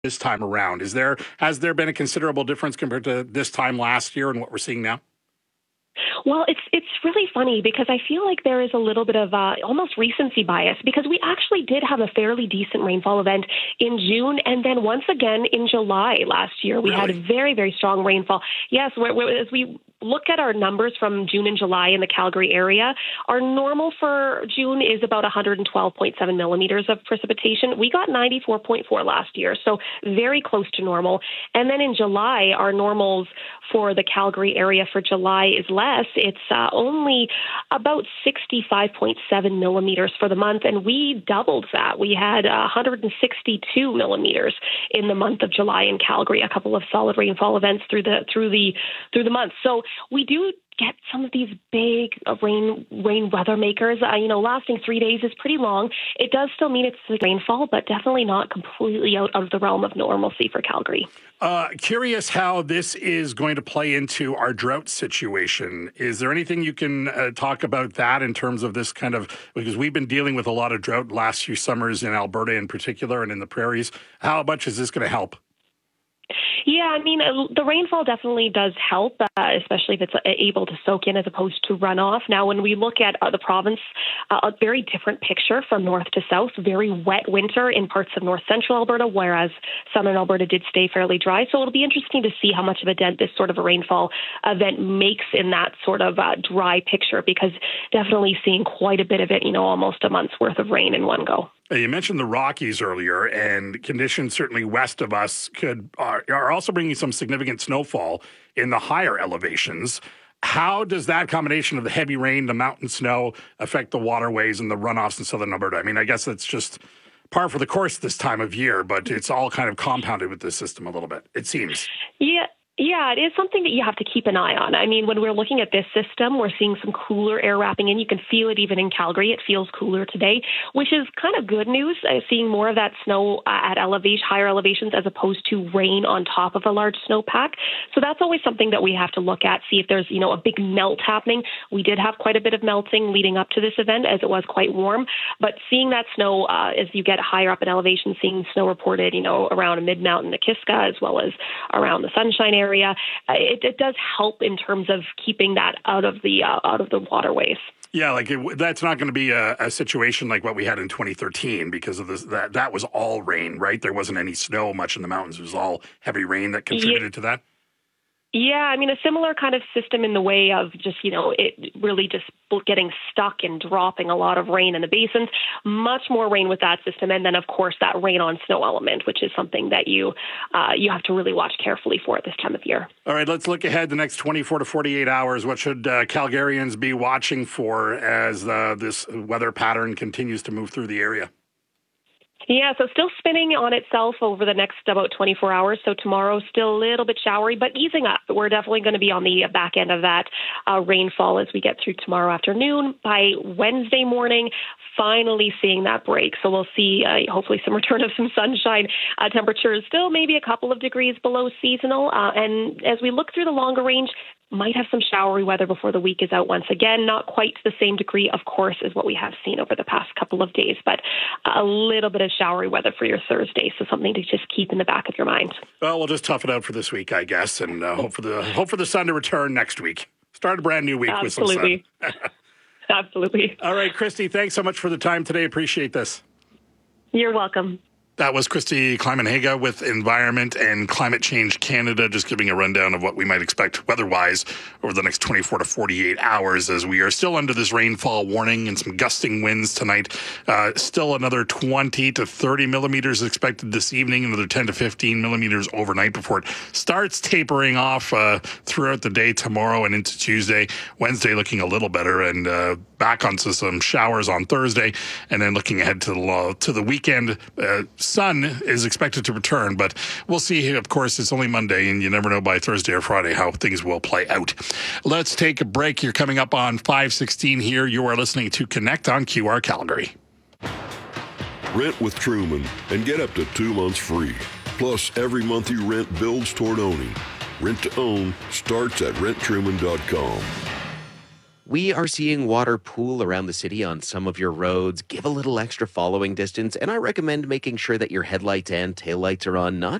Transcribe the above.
this time around? Has there been a considerable difference compared to this time last year and what we're seeing now? Well, it's really funny because I feel like there is a little bit of almost recency bias because we actually did have a fairly decent rainfall event in June, and then once again in July last year we had a very, very strong rainfall. Yes, as we look at our numbers from June and July in the Calgary area, our normal for June is about 112.7 millimeters of precipitation. We got 94.4 last year, so very close to normal. And then in July, our normals for the Calgary area for July is less. It's only about 65.7 millimeters for the month, and we doubled that. We had 162 millimeters in the month of July in Calgary, a couple of solid rainfall events through the month. So we do get some of these big rain weather makers. Lasting 3 days is pretty long. It does still mean it's the rainfall, but definitely not completely out of the realm of normalcy for Calgary. Curious how this is going to play into our drought situation. Is there anything you can talk about that in terms of this kind of, because we've been dealing with a lot of drought last few summers in Alberta in particular and in the prairies. How much is this going to help? Yeah, the rainfall definitely does help, especially if it's able to soak in as opposed to run off. Now, when we look at the province, a very different picture from north to south. Very wet winter in parts of north central Alberta, whereas southern Alberta did stay fairly dry. So it'll be interesting to see how much of a dent this sort of a rainfall event makes in that sort of dry picture, because definitely seeing quite a bit of it, almost a month's worth of rain in one go. You mentioned the Rockies earlier, and conditions certainly west of us are also bringing some significant snowfall in the higher elevations. How does that combination of the heavy rain, the mountain snow, affect the waterways and the runoffs in southern Alberta? I guess it's just par for the course this time of year, but it's all kind of compounded with this system a little bit, it seems. Yeah, it is something that you have to keep an eye on. When we're looking at this system, we're seeing some cooler air wrapping in. You can feel it even in Calgary. It feels cooler today, which is kind of good news, seeing more of that snow at higher elevations as opposed to rain on top of a large snowpack. So that's always something that we have to look at, see if there's, a big melt happening. We did have quite a bit of melting leading up to this event as it was quite warm, but seeing that snow as you get higher up in elevation, seeing snow reported, around Mid-Mountain, Nakiska, as well as around the Sunshine area, it does help in terms of keeping that out of the waterways. Yeah, that's not going to be a situation like what we had in 2013 because of this. That was all rain, right? There wasn't any snow much in the mountains. It was all heavy rain that contributed to that. Yeah, a similar kind of system in the way of just, it really just getting stuck and dropping a lot of rain in the basins. Much more rain with that system. And then, of course, that rain on snow element, which is something that you have to really watch carefully for at this time of year. All right, let's look ahead the next 24 to 48 hours. What should Calgarians be watching for as this weather pattern continues to move through the area? Yeah, so still spinning on itself over the next about 24 hours. So tomorrow still a little bit showery, but easing up. We're definitely going to be on the back end of that rainfall as we get through tomorrow afternoon. By Wednesday morning, finally seeing that break. So we'll see hopefully some return of some sunshine. Temperatures still maybe a couple of degrees below seasonal. And as we look through the longer range, might have some showery weather before the week is out once again. Not quite to the same degree, of course, as what we have seen over the past couple of days, but a little bit of showery weather for your Thursday. So something to just keep in the back of your mind. Well, we'll just tough it out for this week, I guess, and hope for the sun to return next week. Start a brand new week with some sun. Absolutely. All right, Christy, thanks so much for the time today. Appreciate this. You're welcome. That was Christy Kleiman-Haga with Environment and Climate Change Canada, just giving a rundown of what we might expect weather-wise over the next 24 to 48 hours as we are still under this rainfall warning and some gusting winds tonight. Still another 20 to 30 millimeters expected this evening, another 10 to 15 millimeters overnight before it starts tapering off throughout the day tomorrow and into Tuesday. Wednesday looking a little better and back onto some showers on Thursday. And then looking ahead to the weekend, sun is expected to return, but we'll see. Of course, it's only Monday, and you never know by Thursday or Friday how things will play out. Let's take a break. You're coming up on 5:16 here. You are listening to Connect on QR Calgary. Rent with Truman and get up to 2 months free. Plus, every month you rent builds toward owning. Rent to own starts at renttruman.com. We are seeing water pool around the city on some of your roads. Give a little extra following distance, and I recommend making sure that your headlights and taillights are on, not